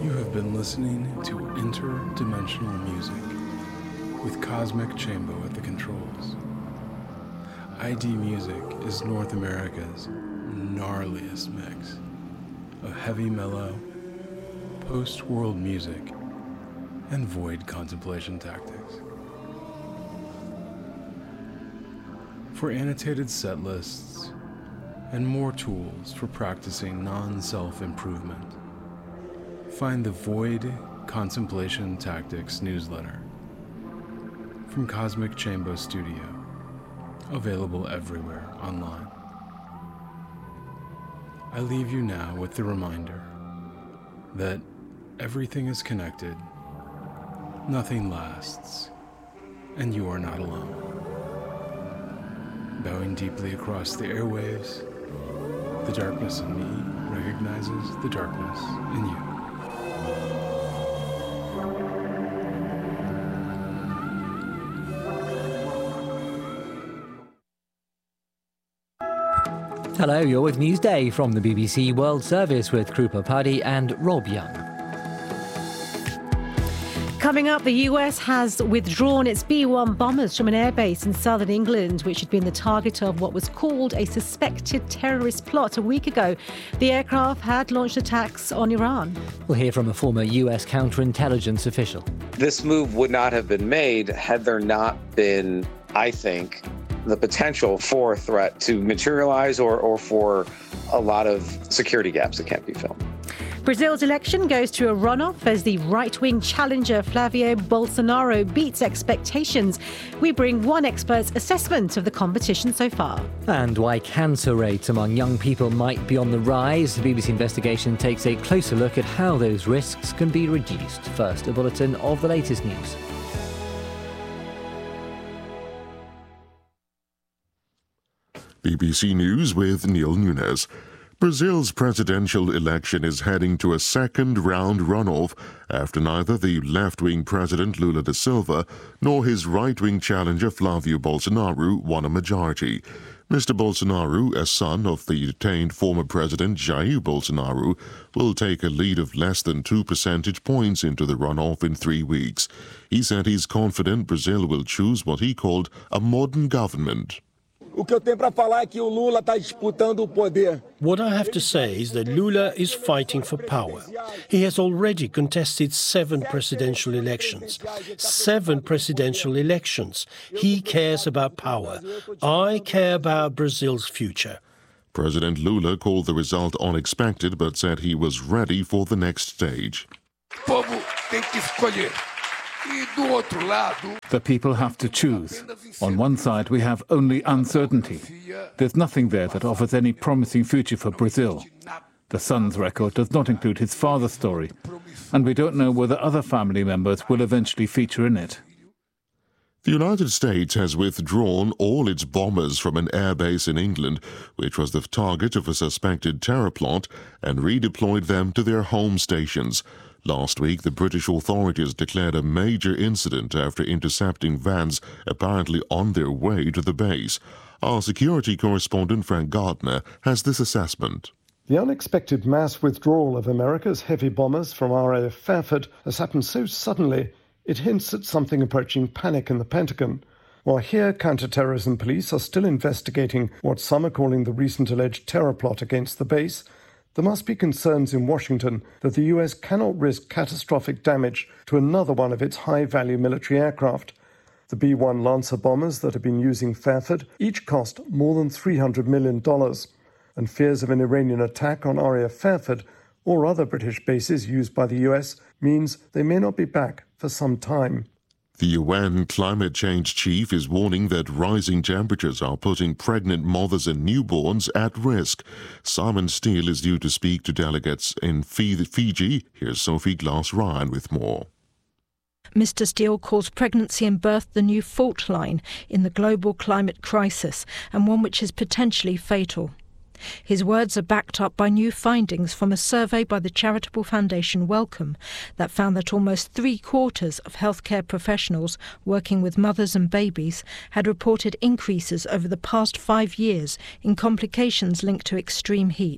You have been listening to Interdimensional Music with Cosmic Chambo at the controls. ID Music is North America's gnarliest mix of heavy mellow, post-world music, and void contemplation tactics. For annotated set lists and more tools for practicing non-self-improvement, find the Void Contemplation Tactics newsletter from Cosmic Chambo Studio, available everywhere online. I leave you now with the reminder that everything is connected, nothing lasts, and you are not alone. Bowing deeply across the airwaves, the darkness in me recognizes the darkness in you. Hello, you're with Newsday from the BBC World Service with Krupa Paddy and Rob Young. Coming up, the US has withdrawn its B-1 bombers from an airbase in southern England, which had been the target of what was called a suspected terrorist plot a week ago. The aircraft had launched attacks on Iran. We'll hear from a former US counterintelligence official. This move would not have been made had there not been, I think, the potential for a threat to materialize or for a lot of security gaps that can't be filled. Brazil's election goes to a runoff as the right-wing challenger Flavio Bolsonaro beats expectations. We bring one expert's assessment of the competition so far. And why cancer rates among young people might be on the rise. The BBC investigation takes a closer look at how those risks can be reduced. First, a bulletin of the latest news. BBC News with Neil Nunes. Brazil's presidential election is heading to a second-round runoff after neither the left-wing president Lula da Silva nor his right-wing challenger Flavio Bolsonaro won a majority. Mr. Bolsonaro, a son of the detained former president Jair Bolsonaro, will take a lead of less than 2 percentage points into the runoff in 3 weeks. He said he's confident Brazil will choose what he called a modern government. What I have to say is that Lula is fighting for power. He has already contested 7 presidential elections. 7 presidential elections. He cares about power. I care about Brazil's future. President Lula called the result unexpected but said he was ready for the next stage. The people have to choose. On one side, we have only uncertainty. There's nothing there that offers any promising future for Brazil. The son's record does not include his father's story, and we don't know whether other family members will eventually feature in it. The United States has withdrawn all its bombers from an airbase in England, which was the target of a suspected terror plot, and redeployed them to their home stations. Last week, the British authorities declared a major incident after intercepting vans apparently on their way to the base. Our security correspondent Frank Gardner has this assessment. The unexpected mass withdrawal of America's heavy bombers from RAF Fairford has happened so suddenly, it hints at something approaching panic in the Pentagon. While here, counter-terrorism police are still investigating what some are calling the recent alleged terror plot against the base, there must be concerns in Washington that the US cannot risk catastrophic damage to another one of its high-value military aircraft. The B-1 Lancer bombers that have been using Fairford each cost more than $300 million, and fears of an Iranian attack on RAF Fairford or other British bases used by the US means they may not be back for some time. The UN climate change chief is warning that rising temperatures are putting pregnant mothers and newborns at risk. Simon Steele is due to speak to delegates in Fiji. Here's Sophie Glass-Ryan with more. Mr. Steele calls pregnancy and birth the new fault line in the global climate crisis, and one which is potentially fatal. His words are backed up by new findings from a survey by the charitable foundation Wellcome that found that almost 3/4 of healthcare professionals working with mothers and babies had reported increases over the past 5 years in complications linked to extreme heat.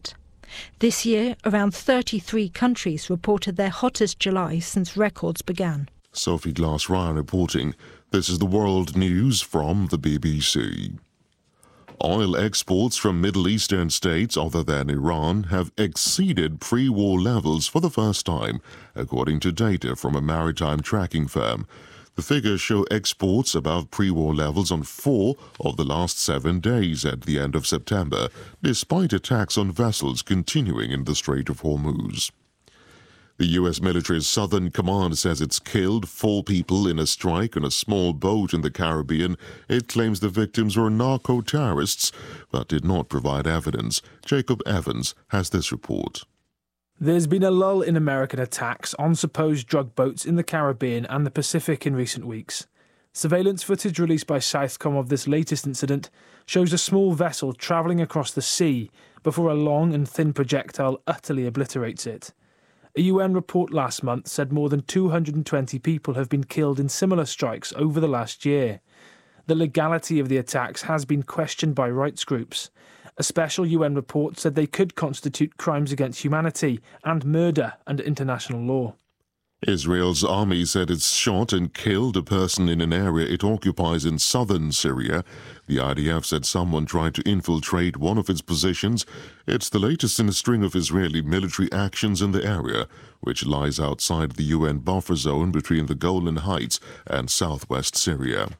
This year, around 33 countries reported their hottest July since records began. Sophie Glass-Ryan reporting. This is the World News from the BBC. Oil exports from Middle Eastern states other than Iran have exceeded pre-war levels for the first time, according to data from a maritime tracking firm. The figures show exports above pre-war levels on 4 of the last 7 days at the end of September, despite attacks on vessels continuing in the Strait of Hormuz. The U.S. military's Southern Command says it's killed 4 people in a strike on a small boat in the Caribbean. It claims the victims were narco-terrorists, but did not provide evidence. Jacob Evans has this report. There's been a lull in American attacks on supposed drug boats in the Caribbean and the Pacific in recent weeks. Surveillance footage released by Southcom of this latest incident shows a small vessel travelling across the sea before a long and thin projectile utterly obliterates it. A UN report last month said more than 220 people have been killed in similar strikes over the last year. The legality of the attacks has been questioned by rights groups. A special UN report said they could constitute crimes against humanity and murder under international law. Israel's army said it's shot and killed a person in an area it occupies in southern Syria. The IDF said someone tried to infiltrate one of its positions. It's the latest in a string of Israeli military actions in the area, which lies outside the UN buffer zone between the Golan Heights and southwest Syria.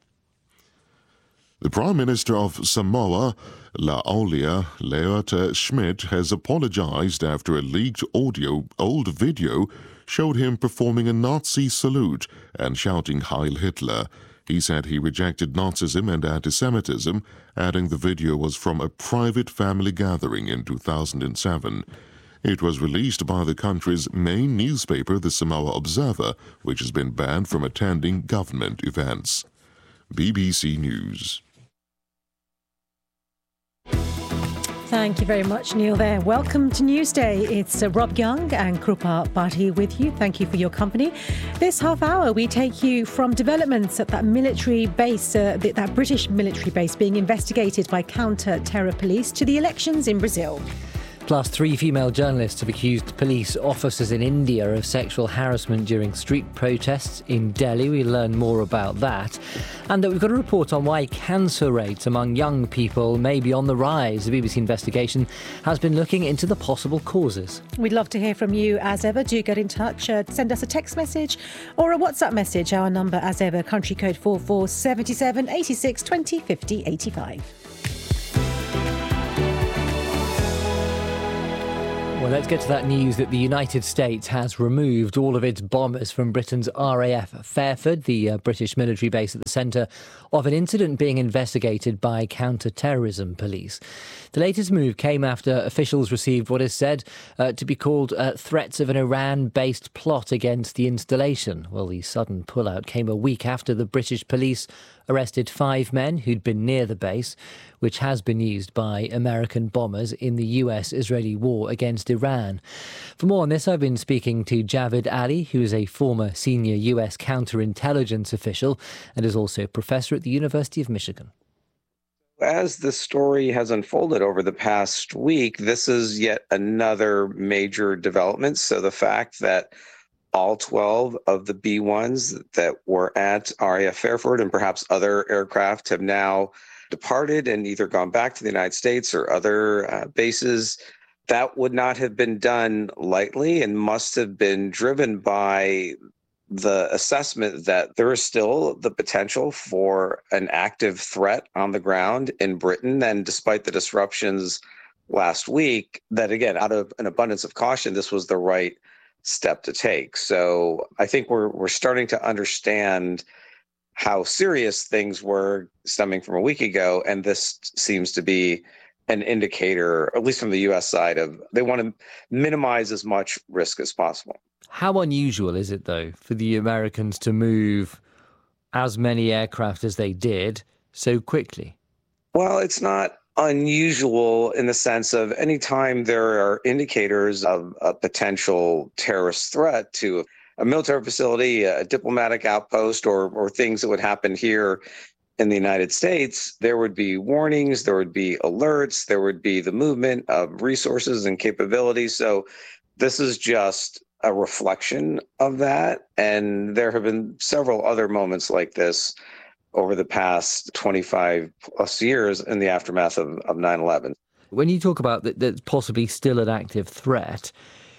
The Prime Minister of Samoa, Laolia Leota Schmidt, has apologized after a leaked old video showed him performing a Nazi salute and shouting Heil Hitler. He said he rejected Nazism and anti-Semitism, adding the video was from a private family gathering in 2007. It was released by the country's main newspaper, the Samoa Observer, which has been banned from attending government events. BBC News. Thank you very much, Neil, there. Welcome to Newsday. It's Rob Young and Krupa Bhatti with you. Thank you for your company. This half hour, we take you from developments at that military base, that British military base being investigated by counter-terror police, to the elections in Brazil. Plus, 3 female journalists have accused police officers in India of sexual harassment during street protests in Delhi. We'll learn more about that. And we've got a report on why cancer rates among young people may be on the rise. The BBC investigation has been looking into the possible causes. We'd love to hear from you as ever. Do get in touch. Send us a text message or a WhatsApp message. Our number as ever, country code 4477 86 20 50 85. Well, let's get to that news that the United States has removed all of its bombers from Britain's RAF Fairford, the British military base at the centre of an incident being investigated by counter-terrorism police. The latest move came after officials received what is said to be called threats of an Iran-based plot against the installation. Well, the sudden pullout came a week after the British police arrested 5 men who'd been near the base, which has been used by American bombers in the US-Israeli war against Iran. For more on this, I've been speaking to Javed Ali, who is a former senior US counterintelligence official and is also a professor at the University of Michigan. As the story has unfolded over the past week, this is yet another major development. So the fact that all 12 of the B-1s that were at RAF Fairford and perhaps other aircraft have now departed and either gone back to the United States or other bases, that would not have been done lightly and must have been driven by the assessment that there is still the potential for an active threat on the ground in Britain. And despite the disruptions last week, that again, out of an abundance of caution, this was the right step to take. So I think we're starting to understand how serious things were stemming from a week ago. And this seems to be an indicator, at least from the U.S. side, of they want to minimize as much risk as possible. How unusual is it, though, for the Americans to move as many aircraft as they did so quickly? Well, it's not unusual in the sense of any time there are indicators of a potential terrorist threat to a military facility, a diplomatic outpost, or things that would happen here in the United States, there would be warnings, there would be alerts, there would be the movement of resources and capabilities. So this is just a reflection of that. And there have been several other moments like this over the past 25 plus years in the aftermath of 9/11. When you talk about that that's possibly still an active threat,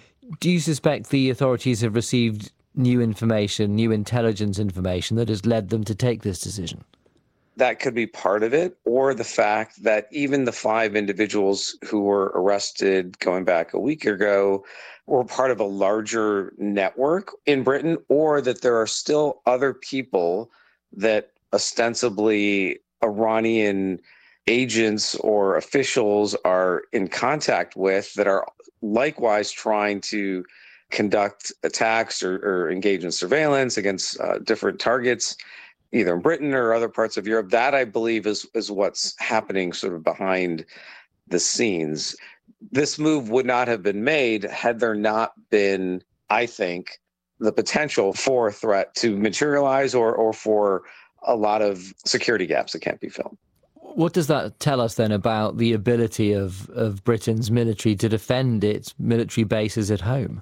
do you suspect the authorities have received new information, new intelligence information that has led them to take this decision? That could be part of it, or the fact that even the 5 individuals who were arrested going back a week ago were part of a larger network in Britain, or that there are still other people that ostensibly Iranian agents or officials are in contact with that are likewise trying to conduct attacks or engage in surveillance against different targets, either in Britain or other parts of Europe. That, I believe, is what's happening sort of behind the scenes. This move would not have been made had there not been, I think, the potential for a threat to materialize or for a lot of security gaps that can't be filled. What does that tell us then about the ability of Britain's military to defend its military bases at home?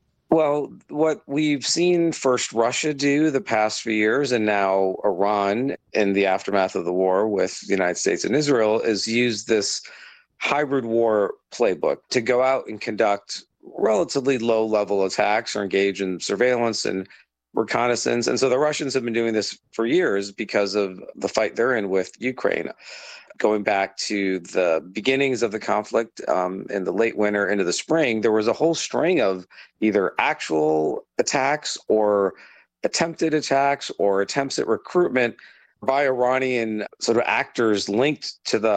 Well, what we've seen first Russia do the past few years, and now Iran in the aftermath of the war with the United States and Israel, is use this hybrid war playbook to go out and conduct relatively low-level attacks or engage in surveillance and reconnaissance. And so the Russians have been doing this for years because of the fight they're in with Ukraine. Going back to the beginnings of the conflict in the late winter into the spring, there was a whole string of either actual attacks or attempted attacks or attempts at recruitment by Iranian sort of actors linked to the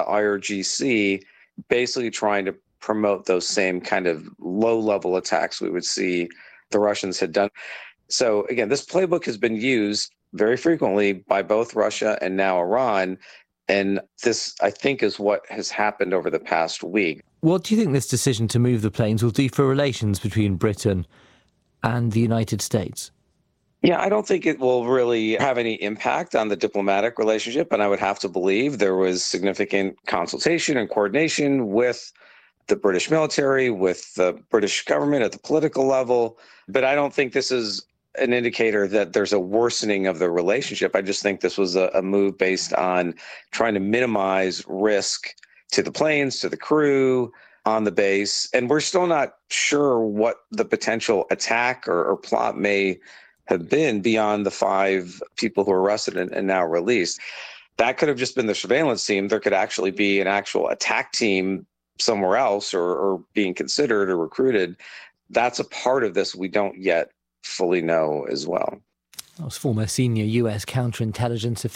IRGC, basically trying to promote those same kind of low-level attacks we would see the Russians had done. So again, this playbook has been used very frequently by both Russia and now Iran. And this, I think, is what has happened over the past week. What do you think this decision to move the planes will do for relations between Britain and the United States? Yeah, I don't think it will really have any impact on the diplomatic relationship. And I would have to believe there was significant consultation and coordination with the British military, with the British government at the political level. But I don't think this is an indicator that there's a worsening of the relationship. I just think this was a move based on trying to minimize risk to the planes, to the crew on the base. And we're still not sure what the potential attack or plot may have been beyond the 5 people who were arrested and now released. That could have just been the surveillance team. There could actually be an actual attack team somewhere else or being considered or recruited. That's a part of this we don't yet fully know as well. That was former senior US counterintelligence official